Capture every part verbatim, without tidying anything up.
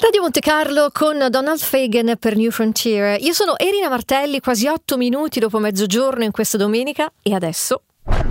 Radio Monte Carlo con Donald Fagen per New Frontier. Io sono Erina Martelli, quasi otto minuti dopo mezzogiorno in questa domenica, e adesso...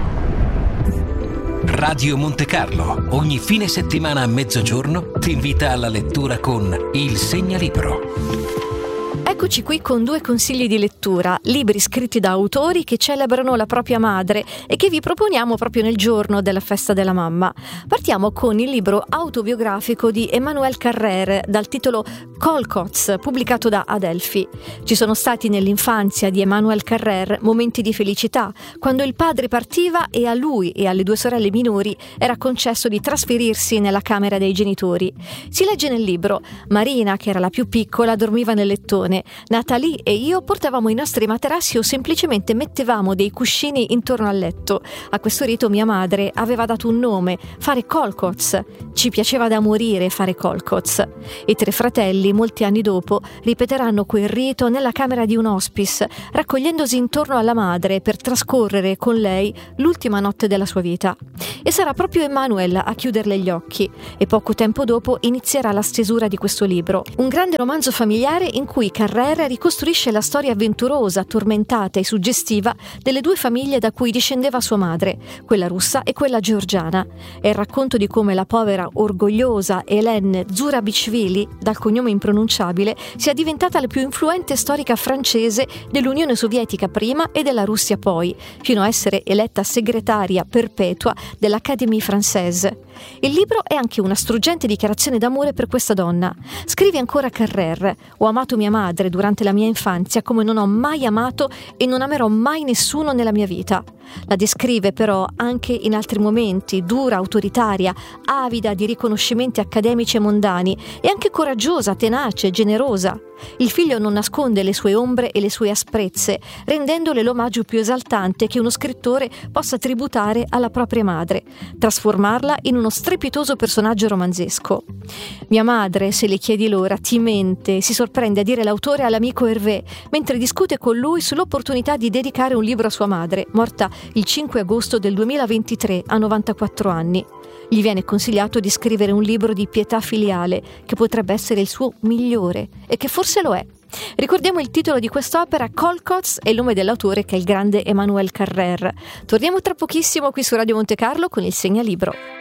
Radio Monte Carlo, ogni fine settimana a mezzogiorno, ti invita alla lettura con Il Segnalibro. Eccoci qui con due consigli di lettura, libri scritti da autori che celebrano la propria madre e che vi proponiamo proprio nel giorno della festa della mamma. Partiamo con il libro autobiografico di Emmanuel Carrère dal titolo Colcots, pubblicato da Adelphi. Ci sono stati nell'infanzia di Emmanuel Carrère momenti di felicità, quando il padre partiva e a lui e alle due sorelle minori era concesso di trasferirsi nella camera dei genitori. Si legge nel libro: Marina, che era la più piccola, dormiva nel lettone. Nathalie e io portavamo i nostri materassi o semplicemente mettevamo dei cuscini intorno al letto. A questo rito mia madre aveva dato un nome: fare colcots. Ci piaceva da morire fare colcots. I tre fratelli, molti anni dopo, ripeteranno quel rito nella camera di un hospice, raccogliendosi intorno alla madre per trascorrere con lei l'ultima notte della sua vita. E sarà proprio Emmanuel a chiuderle gli occhi, e poco tempo dopo inizierà la stesura di questo libro, un grande romanzo familiare in cui Carrère ricostruisce la storia avventurosa, tormentata e suggestiva delle due famiglie da cui discendeva sua madre, quella russa e quella georgiana. È il racconto di come la povera, orgogliosa Hélène Zurabichvili, dal cognome impronunciabile, sia diventata la più influente storica francese dell'Unione Sovietica prima e della Russia poi, fino a essere eletta segretaria perpetua dell'Académie Française. Il libro è anche una struggente dichiarazione d'amore per questa donna. Scrive ancora Carrère: ho amato mia madre durante la mia infanzia come non ho mai amato e non amerò mai nessuno nella mia vita. La descrive però anche in altri momenti, dura, autoritaria, avida di riconoscimenti accademici e mondani, e anche coraggiosa, tenace, generosa. Il figlio non nasconde le sue ombre e le sue asprezze, rendendole l'omaggio più esaltante che uno scrittore possa tributare alla propria madre, trasformarla in uno strepitoso personaggio romanzesco. Mia madre, se le chiedi l'ora, ti mente, si sorprende a dire l'autore all'amico Hervé, mentre discute con lui sull'opportunità di dedicare un libro a sua madre, morta il cinque agosto del duemilaventitré a novantaquattro anni. Gli viene consigliato di scrivere un libro di pietà filiale che potrebbe essere il suo migliore, e che forse lo è. Ricordiamo il titolo di quest'opera, Colcots, e il nome dell'autore, che è il grande Emmanuel Carrère. Torniamo tra pochissimo qui su Radio Monte Carlo con il Segnalibro.